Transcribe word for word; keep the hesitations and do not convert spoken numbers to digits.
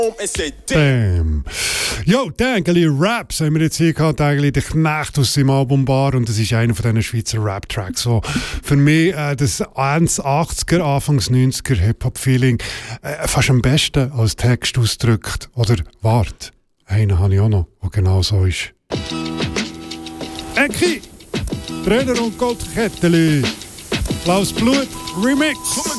Damn. Jo, Dängeli Raps haben wir jetzt hier gehabt, Dängeli der Knecht aus seinem Album Bar, und das ist einer von diesen Schweizer Rap-Tracks. So, für mich äh, das Ende achtziger, Anfangs neunziger Hip-Hop-Feeling äh, fast am besten als Text ausdrückt. Oder wart, einen habe ich auch noch, der genau so ist. Ecki, Trainer und Goldketteli, Blaues Blut, Remix.